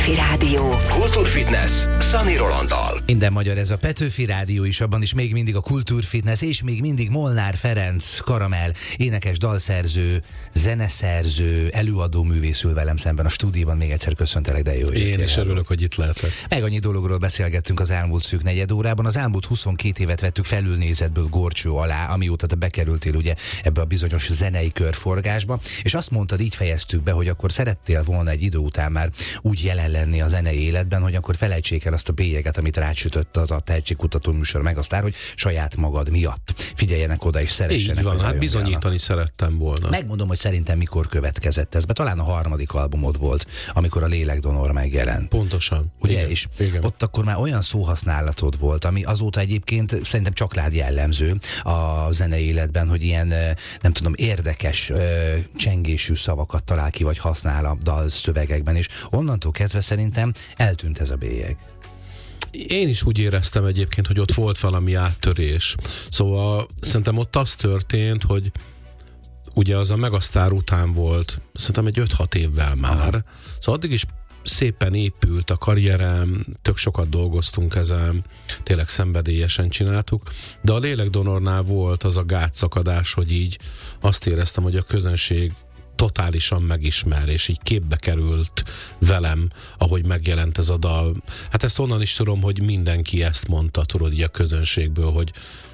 Petőfi Rádió. Kultúrfitness Szani Rolanddal. Minden magyar, ez a Petőfi Rádió is, abban is még mindig a Kultúrfitness, és még mindig Molnár Ferenc Karamell, énekes, dalszerző, zeneszerző, előadó művész ül velem szemben a stúdióban. Még egyszer köszöntelek, de jó, hogy én is örülök, hogy itt lehetek. Meg annyi dologról beszélgettünk az elmúlt szűk negyed órában. Az elmúlt 22 évet vettük felülnézetből górcső alá, amióta te bekerültél ugye ebbe a bizonyos zenei körforgásba, és azt mondtad, így fejeztük be, hogy akkor szerettél volna egy idő után már úgy jelen lenni a zenei életben, hogy akkor felejtsék el azt a bélyeget, amit rácsütött az a tehetségkutató műsor meg aztán, hogy saját magad miatt figyeljenek oda és szeressenek. Így van, hát bizonyítani szerettem volna. Megmondom, hogy szerintem mikor következett ez be. Talán a harmadik albumod volt, amikor a Lélekdonor megjelent. Pontosan. Ugye? Igen, és igen. Ott akkor már olyan szóhasználatod volt, ami azóta egyébként szerintem csak rád jellemző a zenei életben, hogy ilyen, nem tudom, érdekes csengésű szavakat talál ki, vagy használ a dalszövegekben, és onnantól kezdve szerintem eltűnt ez a bélyeg. Én is úgy éreztem egyébként, hogy ott volt valami áttörés. Szóval szerintem ott az történt, hogy ugye az a Megasztár után volt, szerintem egy 5-6 évvel már. Aha. Szóval addig is szépen épült a karrierem, tök sokat dolgoztunk ezen, tényleg szenvedélyesen csináltuk, de a Lélekdonornál volt az a gátszakadás, hogy így azt éreztem, hogy a közönség totálisan megismer, és így képbe került velem, ahogy megjelent ez a dal. Hát ezt onnan is tudom, hogy mindenki ezt mondta, tudod, így a közönségből, hogy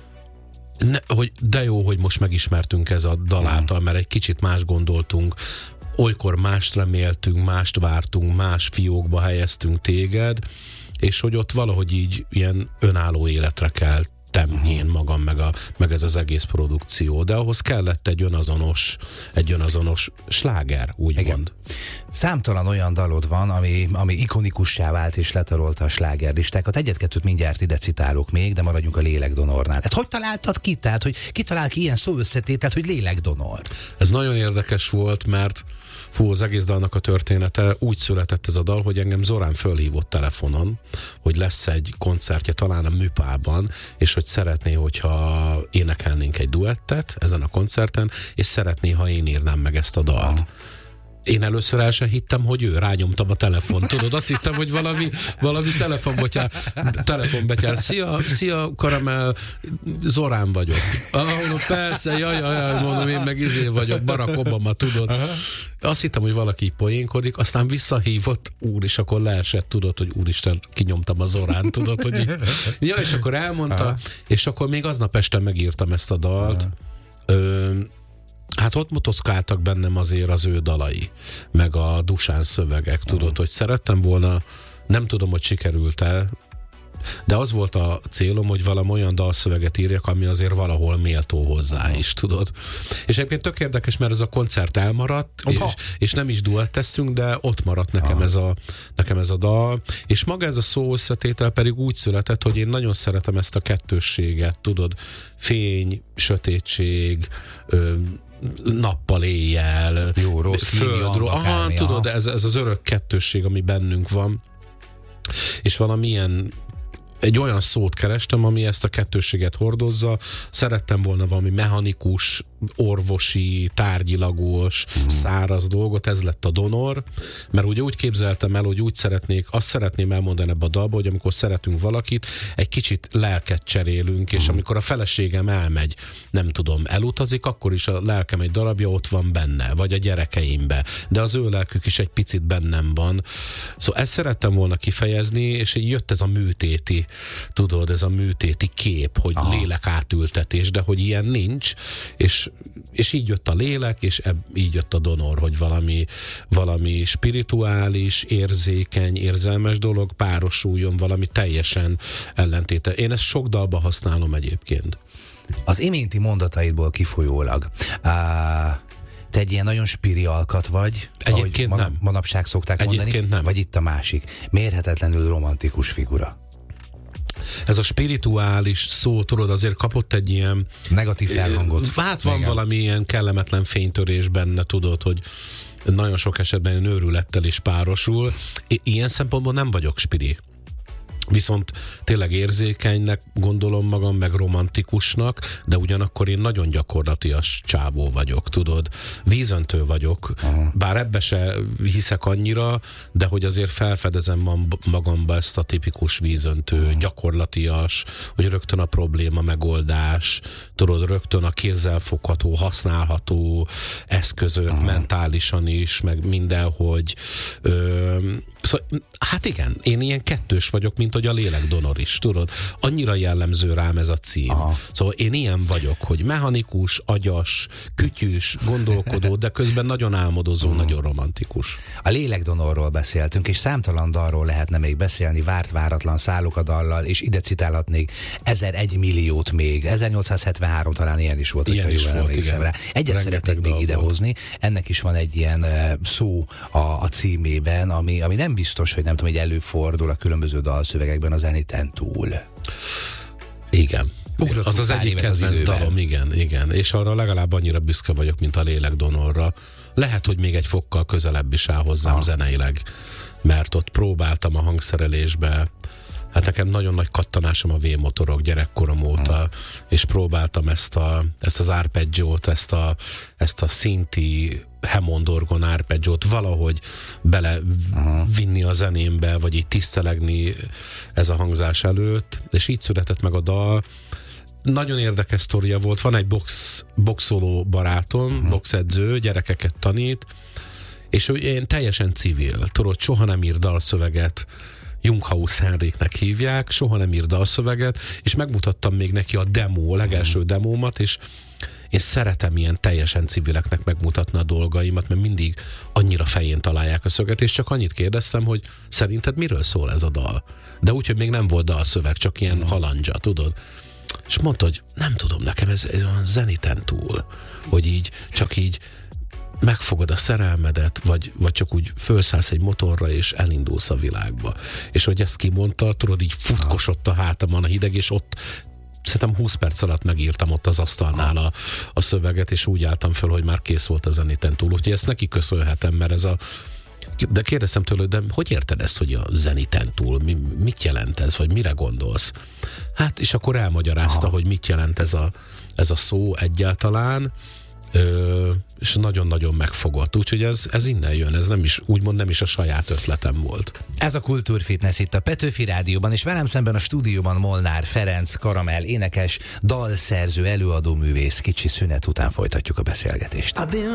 de jó, hogy most megismertünk ez a dal által, mert egy kicsit más gondoltunk, olykor mást reméltünk, mást vártunk, más fiókba helyeztünk téged, és hogy ott valahogy így ilyen önálló életre keltem én magam, meg ez az egész produkció, de ahhoz kellett egy önazonos sláger, úgymond. Számtalan olyan dalod van, ami ikonikussá vált és letarolta a slágerlistákat. Egyet-kettőt mindjárt ide citálok még, de maradjunk a Lélekdonornál. Hát hogy találtad ki? Tehát, hogy ki talál ki ilyen szóösszetételt, hogy Lélekdonor? Ez nagyon érdekes volt, mert az egész dalnak a története úgy született ez a dal, hogy engem Zorán fölhívott telefonon, hogy lesz egy koncertje talán a Műpában, és hogy szeretné, hogyha énekelnénk egy duettet ezen a koncerten, és szeretné, ha én írnám meg ezt a dalt. Én először el sem hittem, hogy ő, rányomtam a telefont, tudod, azt hittem, hogy valami telefonbetyár. Szia, Karamell, Zorán vagyok. Persze, jaj, mondom, én meg vagyok, Barack Obama, tudod. Azt hittem, hogy valaki poénkodik, aztán visszahívott, és akkor leesett, tudod, hogy úristen, kinyomtam a Zorán, tudod, hogy ja, és akkor elmondta, és akkor még aznap este megírtam ezt a dalt. Hát ott motoszkáltak bennem azért az ő dalai, meg a Dusán szövegek, tudod, hogy szerettem volna, nem tudom, hogy sikerült-e, de az volt a célom, hogy valami olyan dalszöveget írjak, ami azért valahol méltó hozzá is, tudod. És egyébként tök érdekes, mert ez a koncert elmaradt, és nem is duetteztünk, de ott maradt nekem ez a dal, és maga ez a szó összetétel pedig úgy született, hogy én nagyon szeretem ezt a kettősséget, tudod, fény, sötétség, nappal, éjjel, jó, rossz, földről. Tudod, ez az örök kettősség, ami bennünk van, és valamilyen egy olyan szót kerestem, ami ezt a kettősséget hordozza. Szerettem volna valami mechanikus, orvosi, tárgyilagos, száraz dolgot, ez lett a donor, mert ugye úgy képzeltem el, hogy azt szeretném elmondani ebbe a dalba, hogy amikor szeretünk valakit, egy kicsit lelket cserélünk, és amikor a feleségem elmegy, nem tudom, elutazik, akkor is a lelkem egy darabja ott van benne, vagy a gyerekeimbe, de az ő lelkük is egy picit bennem van. Szóval ezt szerettem volna kifejezni, és így jött ez a műtéti, tudod, ez a műtéti kép, hogy lélek átültetés, de hogy ilyen nincs, és így jött a lélek, és így jött a donor, hogy valami spirituális, érzékeny, érzelmes dolog párosuljon valami teljesen ellentéte. Én ezt sok dalba használom egyébként. Az iménti mondataidból kifolyólag, te egy ilyen nagyon spiri alkat vagy, egyébként ahogy nem. Manapság szokták egyébként mondani, nem. Vagy itt a másik, mérhetetlenül romantikus figura. Ez a spirituális szó, tudod, azért kapott egy ilyen negatív felhangot. Hát van valami ilyen kellemetlen fénytörés benne, tudod, hogy nagyon sok esetben őrülettel is párosul. Ilyen szempontból nem vagyok spiri. Viszont tényleg érzékenynek gondolom magam, meg romantikusnak, de ugyanakkor én nagyon gyakorlatias csávó vagyok, tudod. Vízöntő vagyok, bár ebbe se hiszek annyira, de hogy azért felfedezem magamba ezt a tipikus vízöntő, gyakorlatias, hogy rögtön a probléma megoldás, tudod, rögtön a kézzelfogható, használható eszközök, mentálisan is, meg mindenhogy. Szóval, hát igen, én ilyen kettős vagyok, mint hogy a lélekdonor is, tudod? Annyira jellemző rám ez a cím. Szóval én ilyen vagyok, hogy mechanikus, agyas, kütyűs, gondolkodó, de közben nagyon álmodozó, nagyon romantikus. A lélekdonorról beszéltünk, és számtalan dalról lehetne még beszélni, várt-váratlan Szállok a dallal, és ide citálhatnék 1001 milliót még. 1873 talán ilyen is volt, ilyen hogyha jól emlékszem rá. Egyet szeretnék még idehozni, ennek is van egy ilyen szó a címében, ami nem biztos, hogy nem tudom, hogy előfordul a különböző dalszövegekben a zeniten túl. Igen. Az az egyik kedvenc dalom, igen. És arra legalább annyira büszke vagyok, mint a lélekdonorra. Lehet, hogy még egy fokkal közelebb is áll hozzám zeneileg, mert ott próbáltam a hangszerelésbe. Hát nekem nagyon nagy kattanásom a V-motorok gyerekkorom óta, és próbáltam ezt az arpeggiót, ezt a szinti Hammond orgon arpeggiót valahogy belevinni a zenémbe, vagy így tisztelegni ez a hangzás előtt, és így született meg a dal. Nagyon érdekes sztoria volt, van egy boxoló barátom, boxedző, gyerekeket tanít, és én teljesen civil, tudod, soha nem ír dalszöveget, Junghaus Henriknek hívják, soha nem ír dalszöveget, és megmutattam még neki a legelső demómat, és én szeretem ilyen teljesen civileknek megmutatni a dolgaimat, mert mindig annyira fején találják a szöget, és csak annyit kérdeztem, hogy szerinted miről szól ez a dal? De úgy, hogy még nem volt dalszöveg, csak ilyen halandzsa, tudod? És mondta, hogy nem tudom, nekem ez olyan zeniten túl, hogy így, csak így megfogod a szerelmedet, vagy csak úgy felszállsz egy motorra, és elindulsz a világba. És hogy ezt kimondta, tudod, így futkosott a hátamon a hideg, és ott szerintem 20 perc alatt megírtam ott az asztalnál a szöveget, és úgy álltam föl, hogy már kész volt a zeniten túl. Úgyhogy ezt neki köszönhetem, mert de kérdeztem tőle, de hogy érted ezt, hogy a zeniten túl? Mit jelent ez, vagy mire gondolsz? Hát, és akkor elmagyarázta, hogy mit jelent ez a szó egyáltalán, és nagyon-nagyon megfogott. Úgyhogy ez innen jön, ez nem is, úgymond nem is a saját ötletem volt. Ez a Kultúrfitness itt a Petőfi Rádióban, és velem szemben a stúdióban Molnár Ferenc, Karamell énekes, dalszerző, előadó művész. Kicsi szünet után folytatjuk a beszélgetést.